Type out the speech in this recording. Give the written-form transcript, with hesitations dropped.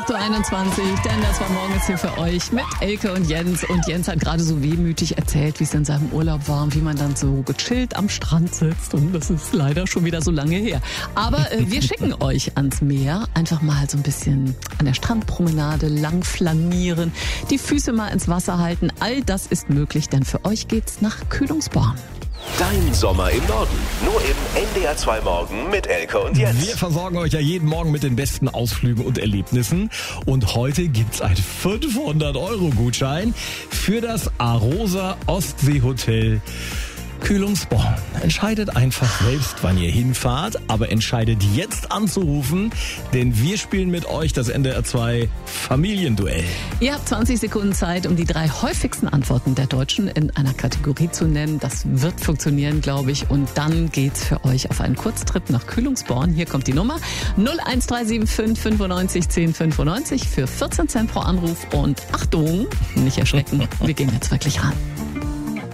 8.21 Uhr, denn das war morgens hier für euch mit Elke und Jens. Und Jens hat gerade so wehmütig erzählt, wie es in seinem Urlaub war und wie man dann so gechillt am Strand sitzt. Und das ist leider schon wieder so lange her. Aber wir schicken euch ans Meer. Einfach mal so ein bisschen an der Strandpromenade lang flanieren, die Füße mal ins Wasser halten. All das ist möglich, denn für euch geht's nach Kühlungsborn. Dein Sommer im Norden. Nur im NDR 2 Morgen mit Elke und Jens. Wir versorgen euch ja jeden Morgen mit den besten Ausflügen und Erlebnissen. Und heute gibt's einen 500-Euro-Gutschein für das Arosa Ostseehotel Kühlungsborn. Entscheidet einfach selbst, wann ihr hinfahrt, aber entscheidet jetzt anzurufen, denn wir spielen mit euch das NDR 2 Familienduell. Ihr habt 20 Sekunden Zeit, um die 3 häufigsten Antworten der Deutschen in einer Kategorie zu nennen. Das wird funktionieren, glaube ich. Und dann geht's für euch auf einen Kurztrip nach Kühlungsborn. Hier kommt die Nummer 01375 95 10 95 für 14 Cent pro Anruf. Und Achtung, nicht erschrecken, wir gehen jetzt wirklich ran.